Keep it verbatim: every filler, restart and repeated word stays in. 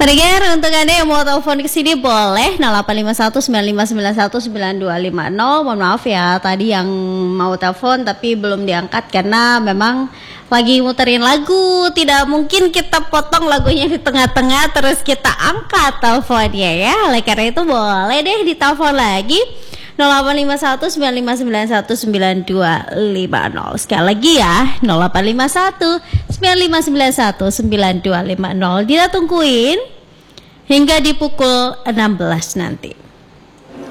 Pendengar, untuk Anda yang mau telepon ke sini boleh nol delapan lima satu sembilan lima sembilan satu sembilan dua lima nol. Mohon maaf ya tadi yang mau telepon tapi belum diangkat karena memang lagi muterin lagu. Tidak mungkin kita potong lagunya di tengah-tengah terus kita angkat teleponnya ya. Oleh karena itu boleh deh ditelepon lagi nol delapan lima satu sembilan lima sembilan satu sembilan dua lima nol. Sekali lagi ya nol delapan lima satu sembilan lima sembilan satu sembilan dua lima nol. Kita tungguin hingga di pukul enam belas nanti.